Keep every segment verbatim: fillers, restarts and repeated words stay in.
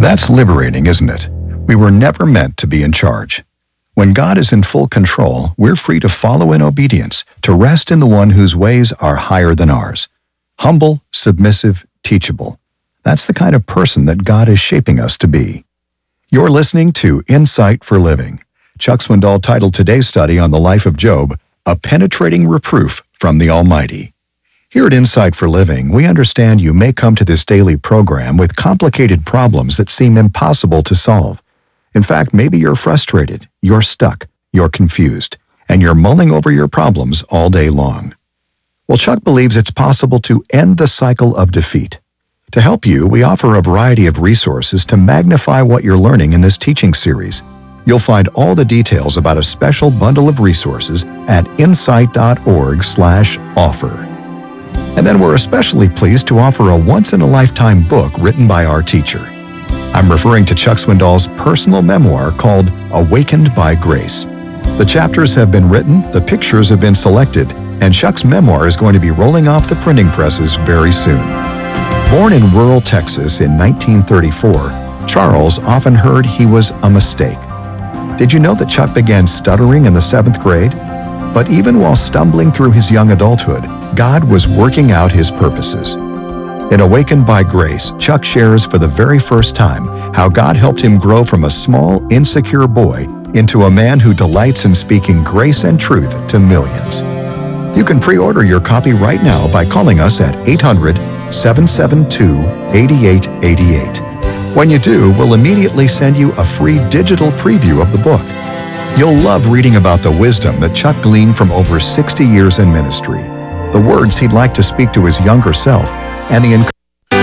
That's liberating, isn't it? We were never meant to be in charge. When God is in full control, we're free to follow in obedience, to rest in the one whose ways are higher than ours. Humble, submissive, teachable. That's the kind of person that God is shaping us to be. You're listening to Insight for Living. Chuck Swindoll titled today's study on the life of Job, A Penetrating Reproof from the Almighty. Here at Insight for Living, we understand you may come to this daily program with complicated problems that seem impossible to solve. In fact, maybe you're frustrated, you're stuck, you're confused, and you're mulling over your problems all day long. Well, Chuck believes it's possible to end the cycle of defeat. To help you, we offer a variety of resources to magnify what you're learning in this teaching series. You'll find all the details about a special bundle of resources at insight.org slash offer. And then we're especially pleased to offer a once-in-a-lifetime book written by our teacher. I'm referring to Chuck Swindoll's personal memoir called Awakened by Grace. The chapters have been written, the pictures have been selected, and Chuck's memoir is going to be rolling off the printing presses very soon. Born in rural Texas in nineteen thirty-four, Charles often heard he was a mistake. Did you know that Chuck began stuttering in the seventh grade? But even while stumbling through his young adulthood, God was working out his purposes. In Awakened by Grace, Chuck shares for the very first time how God helped him grow from a small, insecure boy into a man who delights in speaking grace and truth to millions. You can pre-order your copy right now by calling us at eight hundred, seven seven two, eight eight eight eight. When you do, we'll immediately send you a free digital preview of the book. You'll love reading about the wisdom that Chuck gleaned from over sixty years in ministry, the words he'd like to speak to his younger self, and the encouragement.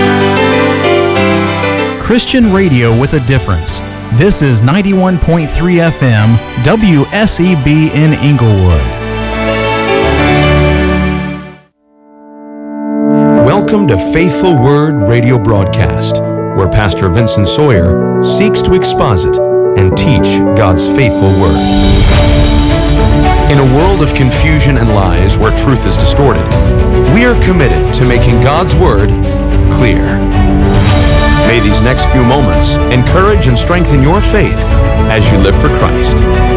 Christian radio with a difference. This is ninety-one point three F M, W S E B in Inglewood. Welcome to Faithful Word Radio Broadcast, where Pastor Vincent Sawyer seeks to exposit and teach God's faithful Word. In a world of confusion and lies where truth is distorted, we are committed to making God's Word clear. May these next few moments encourage and strengthen your faith as you live for Christ.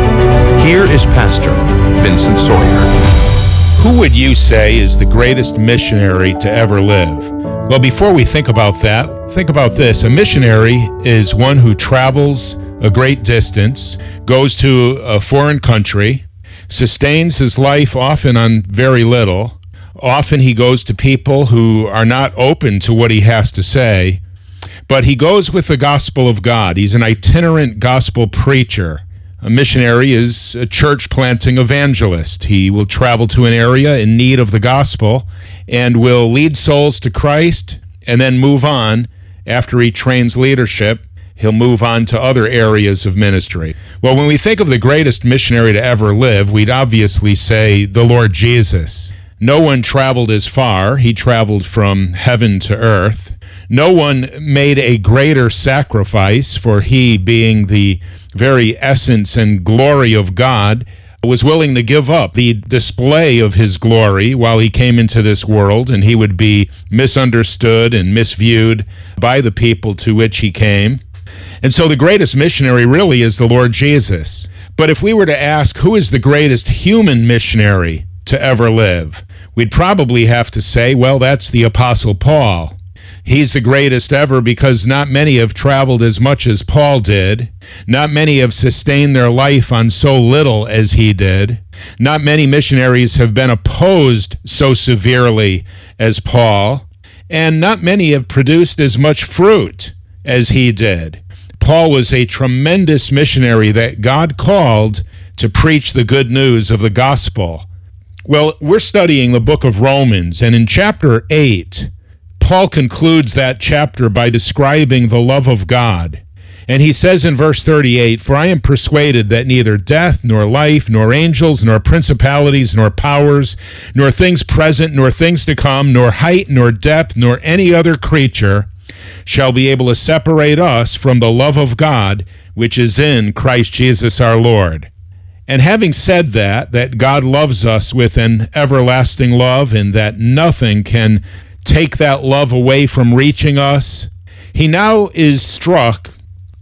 Here is Pastor Vincent Sawyer. Who would you say is the greatest missionary to ever live? Well, before we think about that, think about this. A missionary is one who travels a great distance, goes to a foreign country, sustains his life often on very little. Often he goes to people who are not open to what he has to say, but he goes with the gospel of God. He's an itinerant gospel preacher. A missionary is a church-planting evangelist. He will travel to an area in need of the gospel and will lead souls to Christ and then move on. After he trains leadership, he'll move on to other areas of ministry. Well, when we think of the greatest missionary to ever live, we'd obviously say the Lord Jesus. No one traveled as far. He traveled from heaven to earth. No one made a greater sacrifice, for he, being the very essence and glory of God, was willing to give up the display of his glory while he came into this world, and he would be misunderstood and misviewed by the people to which he came. And so the greatest missionary really is the Lord Jesus. But if we were to ask who is the greatest human missionary to ever live, we'd probably have to say, well, that's the Apostle Paul. He's the greatest ever because not many have traveled as much as Paul did. Not many have sustained their life on so little as he did. Not many missionaries have been opposed so severely as Paul. And not many have produced as much fruit as he did. Paul was a tremendous missionary that God called to preach the good news of the gospel. Well, we're studying the book of Romans, and in chapter eight, Paul concludes that chapter by describing the love of God. And he says in verse thirty-eight, "For I am persuaded that neither death, nor life, nor angels, nor principalities, nor powers, nor things present, nor things to come, nor height, nor depth, nor any other creature shall be able to separate us from the love of God, which is in Christ Jesus our Lord." And having said that, that God loves us with an everlasting love and that nothing can take that love away from reaching us, he now is struck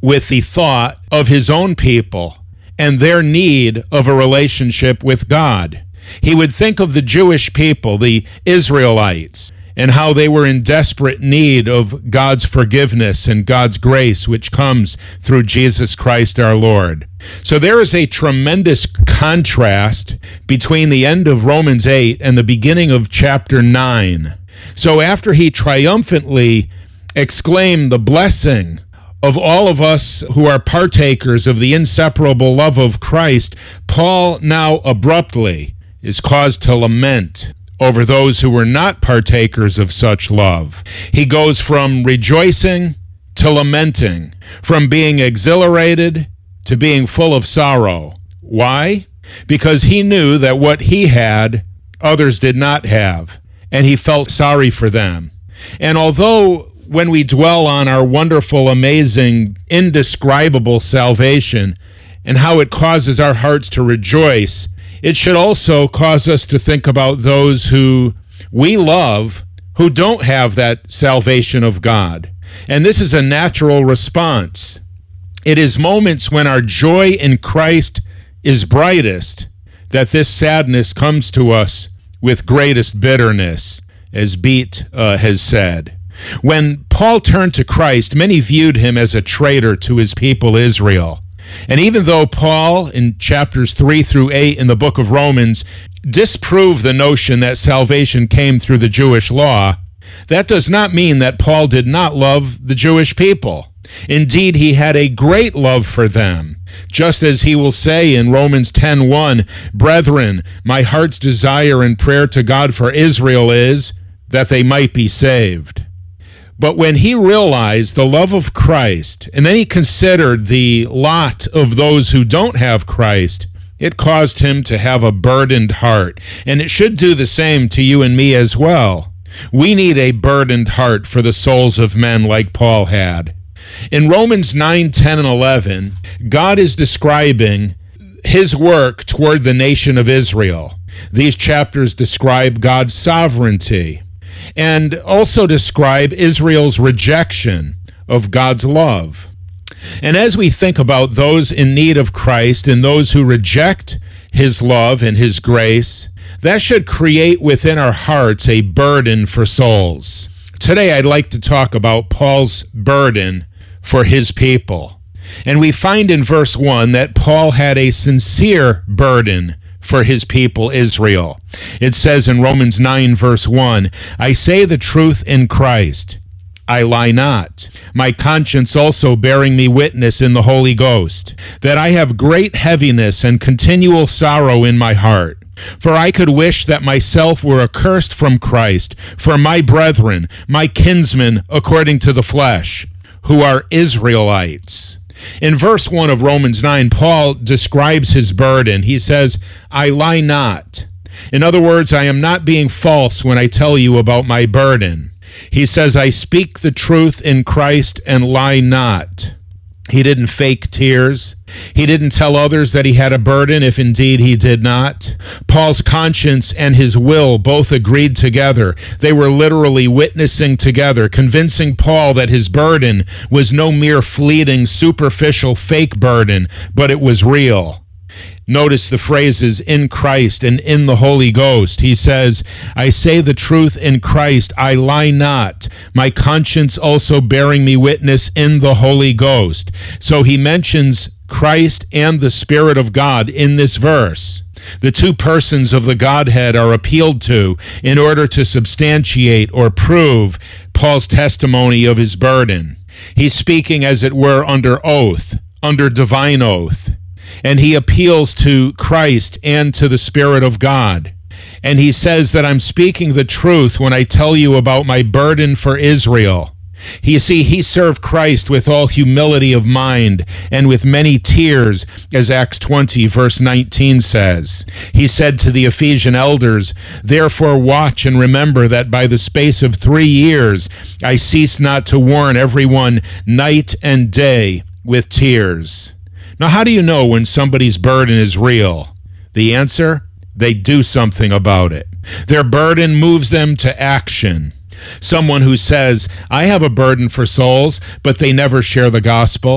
with the thought of his own people and their need of a relationship with God. He would think of the Jewish people, the Israelites, and how they were in desperate need of God's forgiveness and God's grace, which comes through Jesus Christ our Lord. So there is a tremendous contrast between the end of Romans eight and the beginning of chapter nine. So after he triumphantly exclaimed the blessing of all of us who are partakers of the inseparable love of Christ, Paul now abruptly is caused to lament over those who were not partakers of such love. He goes from rejoicing to lamenting, from being exhilarated to being full of sorrow. Why? Because he knew that what he had, others did not have, and he felt sorry for them. And although when we dwell on our wonderful, amazing, indescribable salvation and how it causes our hearts to rejoice, it should also cause us to think about those who we love who don't have that salvation of God. And this is a natural response. It is moments when our joy in Christ is brightest that this sadness comes to us with greatest bitterness, as Beat uh, has said. When Paul turned to Christ, many viewed him as a traitor to his people Israel. And even though Paul, in chapters three through eight in the book of Romans, disproved the notion that salvation came through the Jewish law, that does not mean that Paul did not love the Jewish people. Indeed, he had a great love for them, just as he will say in Romans ten one, "Brethren, my heart's desire and prayer to God for Israel is that they might be saved." But when he realized the love of Christ, and then he considered the lot of those who don't have Christ, it caused him to have a burdened heart. And it should do the same to you and me as well. We need a burdened heart for the souls of men like Paul had. In Romans nine, ten, and eleven, God is describing his work toward the nation of Israel. These chapters describe God's sovereignty and also describe Israel's rejection of God's love. And as we think about those in need of Christ and those who reject his love and his grace, that should create within our hearts a burden for souls. Today I'd like to talk about Paul's burden for his people. And we find in verse one that Paul had a sincere burden for his people Israel. It says in Romans nine, verse one, "I say the truth in Christ, I lie not, my conscience also bearing me witness in the Holy Ghost, that I have great heaviness and continual sorrow in my heart. For I could wish that myself were accursed from Christ for my brethren, my kinsmen according to the flesh, who are Israelites." In verse one of Romans nine, Paul describes his burden. He says, "I lie not." In other words, I am not being false when I tell you about my burden. He says, "I speak the truth in Christ and lie not." He didn't fake tears. He didn't tell others that he had a burden if indeed he did not. Paul's conscience and his will both agreed together. They were literally witnessing together, convincing Paul that his burden was no mere fleeting, superficial, fake burden, but it was real. Notice the phrases "in Christ" and "in the Holy Ghost." He says, "I say the truth in Christ, I lie not, my conscience also bearing me witness in the Holy Ghost." So he mentions Christ and the Spirit of God in this verse. The two persons of the Godhead are appealed to in order to substantiate or prove Paul's testimony of his burden. He's speaking, as it were, under oath, under divine oath. And he appeals to Christ and to the Spirit of God. And he says that I'm speaking the truth when I tell you about my burden for Israel. You see, he served Christ with all humility of mind and with many tears, as Acts twenty, verse nineteen says. He said to the Ephesian elders, "Therefore watch and remember that by the space of three years I ceased not to warn everyone night and day with tears." Now, how do you know when somebody's burden is real? The answer? They do something about it. Their burden moves them to action. Someone who says, "I have a burden for souls," but they never share the gospel.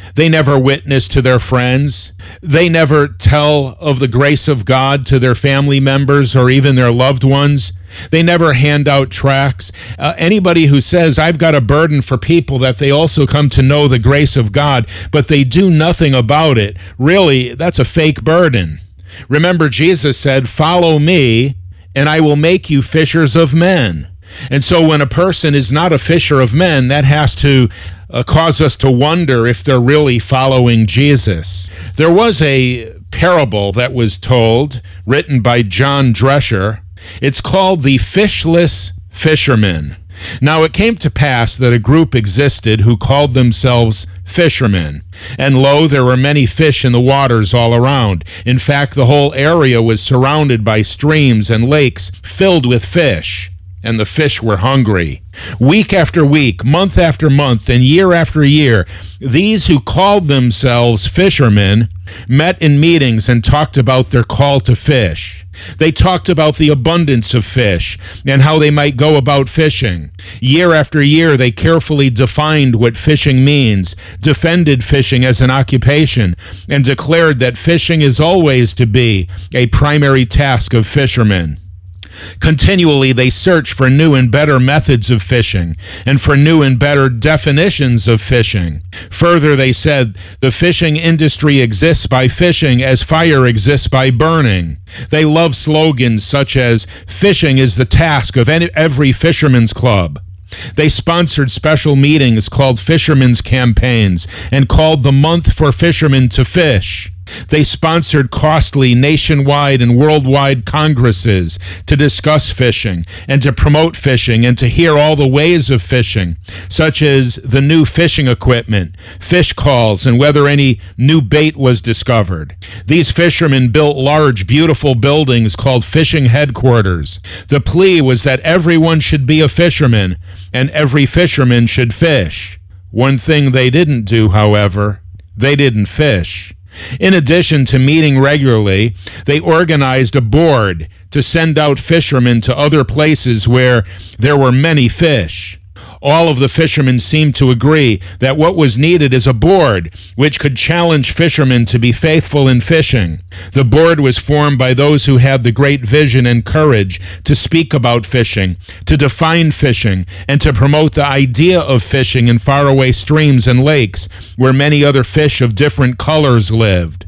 They never witness to their friends. They never tell of the grace of God to their family members or even their loved ones. They never hand out tracts. Uh, anybody who says, I've got a burden for people that they also come to know the grace of God, but they do nothing about it, really, that's a fake burden. Remember, Jesus said, follow me, and I will make you fishers of men. And so when a person is not a fisher of men, that has to uh, cause us to wonder if they're really following Jesus. There was a parable that was told, written by John Drescher. It's called The Fishless Fisherman. Now it came to pass that a group existed who called themselves fishermen. And lo, there were many fish in the waters all around. In fact, the whole area was surrounded by streams and lakes filled with fish. And the fish were hungry. Week after week, month after month, and year after year, these who called themselves fishermen met in meetings and talked about their call to fish. They talked about the abundance of fish and how they might go about fishing. Year after year, they carefully defined what fishing means, defended fishing as an occupation, and declared that fishing is always to be a primary task of fishermen. Continually, they search for new and better methods of fishing and for new and better definitions of fishing. Further, they said, the fishing industry exists by fishing as fire exists by burning. They love slogans such as, fishing is the task of any, every fisherman's club. They sponsored special meetings called Fishermen's Campaigns and called the Month for Fishermen to Fish. They sponsored costly nationwide and worldwide congresses to discuss fishing and to promote fishing and to hear all the ways of fishing, such as the new fishing equipment, fish calls, and whether any new bait was discovered. These fishermen built large, beautiful buildings called fishing headquarters. The plea was that everyone should be a fisherman and every fisherman should fish. One thing they didn't do, however, they didn't fish. In addition to meeting regularly, they organized a board to send out fishermen to other places where there were many fish. All of the fishermen seemed to agree that what was needed is a board which could challenge fishermen to be faithful in fishing. The board was formed by those who had the great vision and courage to speak about fishing, to define fishing, and to promote the idea of fishing in faraway streams and lakes where many other fish of different colors lived.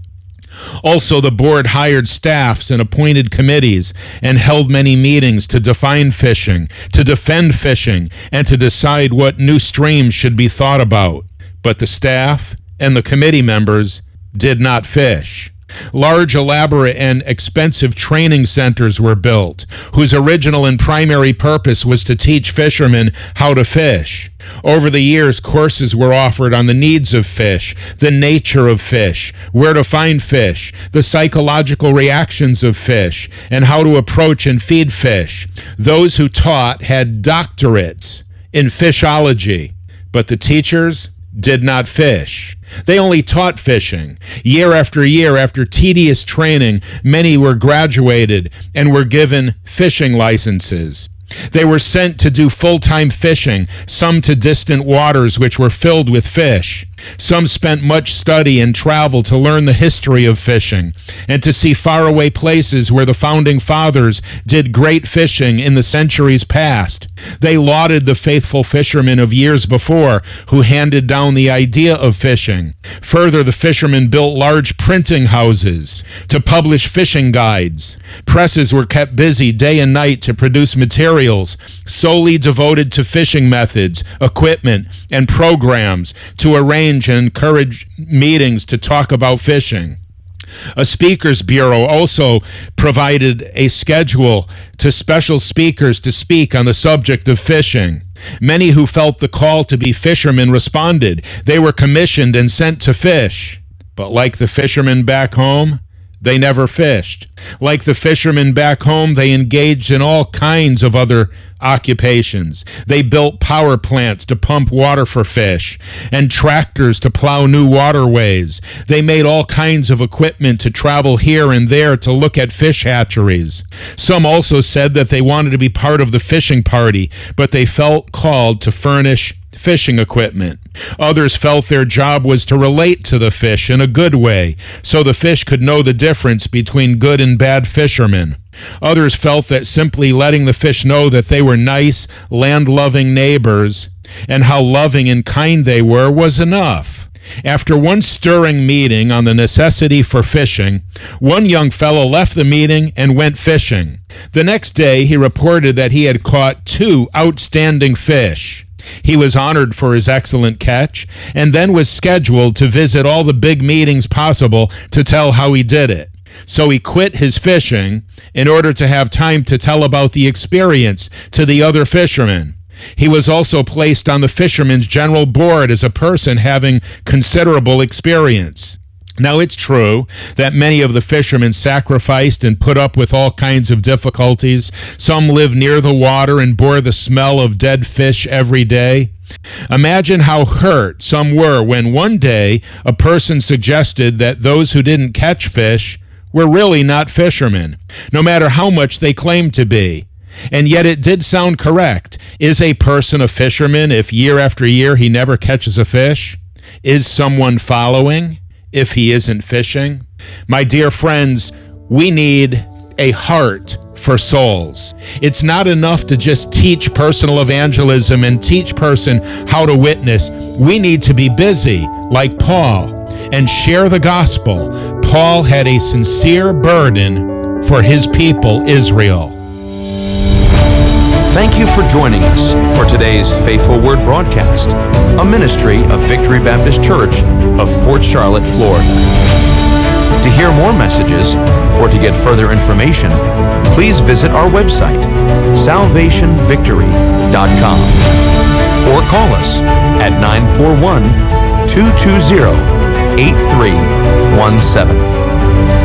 Also, the board hired staffs and appointed committees and held many meetings to define fishing, to defend fishing, and to decide what new streams should be thought about. But the staff and the committee members did not fish. Large, elaborate, and expensive training centers were built, whose original and primary purpose was to teach fishermen how to fish. Over the years, courses were offered on the needs of fish, the nature of fish, where to find fish, the psychological reactions of fish, and how to approach and feed fish. Those who taught had doctorates in fishology, but the teachers did not fish. They only taught fishing. Year after year, after tedious training, many were graduated and were given fishing licenses. They were sent to do full-time fishing, some to distant waters which were filled with fish. Some spent much study and travel to learn the history of fishing and to see faraway places where the founding fathers did great fishing in the centuries past. They lauded the faithful fishermen of years before who handed down the idea of fishing. Further, the fishermen built large printing houses to publish fishing guides. Presses were kept busy day and night to produce materials solely devoted to fishing methods, equipment, and programs to arrange and encourage meetings to talk about fishing. A speakers bureau also provided a schedule to special speakers to speak on the subject of fishing. Many who felt the call to be fishermen responded. They were commissioned and sent to fish. But like the fishermen back home, they never fished. Like the fishermen back home, they engaged in all kinds of other occupations. They built power plants to pump water for fish and tractors to plow new waterways. They made all kinds of equipment to travel here and there to look at fish hatcheries. Some also said that they wanted to be part of the fishing party, but they felt called to furnish fishing equipment. Others felt their job was to relate to the fish in a good way, so the fish could know the difference between good and bad fishermen. Others felt that simply letting the fish know that they were nice, land-loving neighbors and how loving and kind they were was enough. After one stirring meeting on the necessity for fishing, one young fellow left the meeting and went fishing. The next day, he reported that he had caught two outstanding fish. He was honored for his excellent catch and then was scheduled to visit all the big meetings possible to tell how he did it. So he quit his fishing in order to have time to tell about the experience to the other fishermen. He was also placed on the Fishermen's General Board as a person having considerable experience. Now, it's true that many of the fishermen sacrificed and put up with all kinds of difficulties. Some lived near the water and bore the smell of dead fish every day. Imagine how hurt some were when one day a person suggested that those who didn't catch fish were really not fishermen, no matter how much they claimed to be. And yet it did sound correct. Is a person a fisherman if year after year he never catches a fish? Is someone following if he isn't fishing? My dear friends, we need a heart for souls. It's not enough to just teach personal evangelism and teach person how to witness. We need to be busy, like Paul, and share the gospel. Paul had a sincere burden for his people, Israel. Thank you for joining us for today's Faithful Word broadcast, a ministry of Victory Baptist Church of Port Charlotte, Florida. To hear more messages or to get further information, please visit our website, salvation victory dot com, or call us at nine four one, two two zero, eight three one seven.